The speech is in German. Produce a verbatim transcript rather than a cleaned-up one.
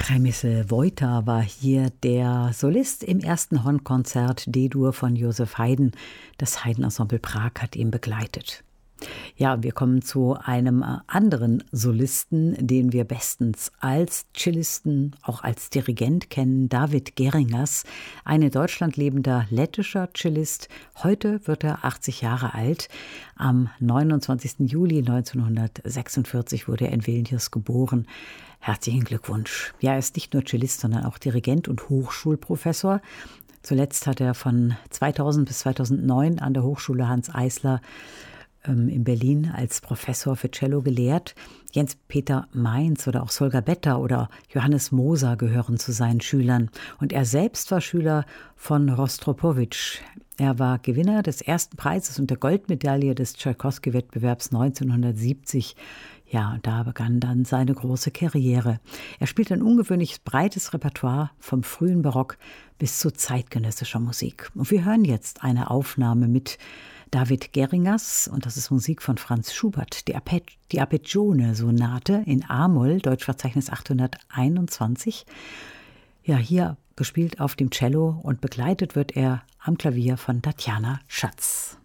Přemysl Vojta war hier der Solist im ersten Hornkonzert D-Dur von Joseph Haydn. Das Haydn-Ensemble Prag hat ihn begleitet. Ja, wir kommen zu einem anderen Solisten, den wir bestens als Cellisten, auch als Dirigent kennen, David Geringers, ein in Deutschland lebender lettischer Cellist. Heute wird er achtzig Jahre alt. Am neunundzwanzigsten Juli neunzehnhundertsechsundvierzig wurde er in Vilnius geboren. Herzlichen Glückwunsch. Ja, er ist nicht nur Cellist, sondern auch Dirigent und Hochschulprofessor. Zuletzt hat er von zweitausend bis zweitausendneun an der Hochschule Hanns Eisler in Berlin als Professor für Cello gelehrt. Jens-Peter Mainz oder auch Solger Better oder Johannes Moser gehören zu seinen Schülern. Und er selbst war Schüler von Rostropowitsch. Er war Gewinner des ersten Preises und der Goldmedaille des Tschaikowski-Wettbewerbs neunzehnhundertsiebzig. Ja, und da begann dann seine große Karriere. Er spielt ein ungewöhnlich breites Repertoire vom frühen Barock bis zu zeitgenössischer Musik. Und wir hören jetzt eine Aufnahme mit David Geringers, und das ist Musik von Franz Schubert, die, Arpe- die Arpeggione-Sonate in A-Moll, Deutschverzeichnis achthunderteinundzwanzig. Ja, hier gespielt auf dem Cello und begleitet wird er am Klavier von Tatjana Schatz.